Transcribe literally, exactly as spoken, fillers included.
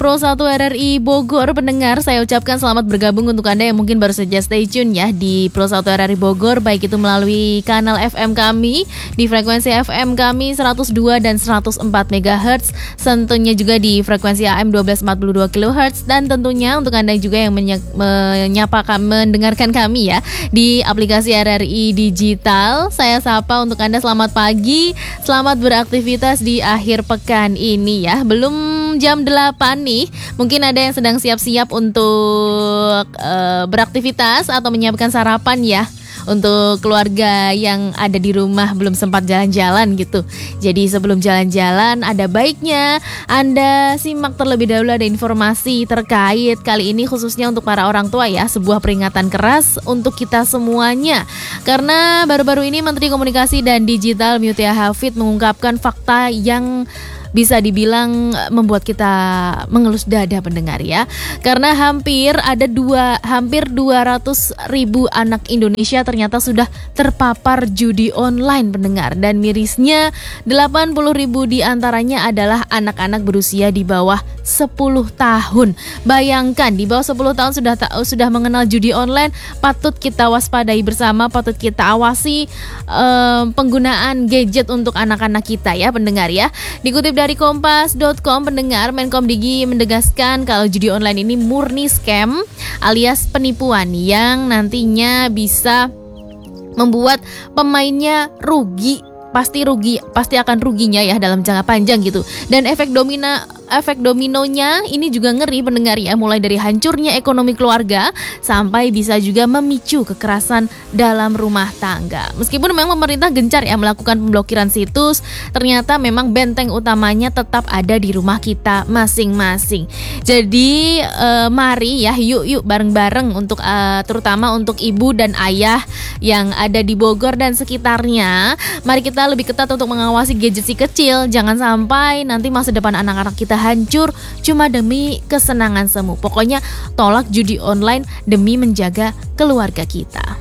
Pro satu R R I Bogor, pendengar, saya ucapkan selamat bergabung untuk Anda yang mungkin baru saja stay tune ya di Pro satu R R I Bogor, baik itu melalui kanal F M kami di frekuensi F M kami seratus dua dan seratus empat megahertz, tentunya juga di frekuensi A M dua belas empat puluh dua kilohertz, dan tentunya untuk Anda juga yang menye- menyapa kami, mendengarkan kami ya di aplikasi R R I Digital. Saya sapa untuk Anda, selamat pagi, selamat beraktivitas di akhir pekan ini ya. Belum jam delapan nih, mungkin ada yang sedang siap-siap untuk uh, beraktivitas atau menyiapkan sarapan ya, untuk keluarga yang ada di rumah belum sempat jalan-jalan gitu. Jadi sebelum jalan-jalan, ada baiknya Anda simak terlebih dahulu ada informasi terkait kali ini khususnya untuk para orang tua ya, sebuah peringatan keras untuk kita semuanya. Karena baru-baru ini Menteri Komunikasi dan Digital Mutia Hafid mengungkapkan fakta yang bisa dibilang membuat kita mengelus dada, pendengar ya. Karena hampir ada dua hampir dua ratus ribu anak Indonesia ternyata sudah terpapar judi online, pendengar. Dan mirisnya delapan puluh ribu diantaranya adalah anak-anak berusia di bawah sepuluh tahun. Bayangkan, di bawah sepuluh tahun sudah ta- sudah mengenal judi online. Patut kita waspadai bersama, patut kita awasi um, penggunaan gadget untuk anak-anak kita ya, pendengar ya. Dikutip dari kompas dot com, pendengar, Menkom Digi menegaskan kalau judi online ini murni scam alias penipuan yang nantinya bisa membuat pemainnya rugi, pasti rugi, pasti akan ruginya ya dalam jangka panjang gitu. Dan efek domina efek dominonya ini juga ngeri, pendengar ya, mulai dari hancurnya ekonomi keluarga sampai bisa juga memicu kekerasan dalam rumah tangga. Meskipun memang pemerintah gencar ya melakukan pemblokiran situs, ternyata memang benteng utamanya tetap ada di rumah kita masing-masing. Jadi eh, mari ya, yuk yuk bareng-bareng untuk eh, terutama untuk ibu dan ayah yang ada di Bogor dan sekitarnya. Mari kita lebih ketat untuk mengawasi gadget si kecil. Jangan sampai nanti masa depan anak-anak kita hancur cuma demi kesenangan semu. Pokoknya tolak judi online demi menjaga keluarga kita.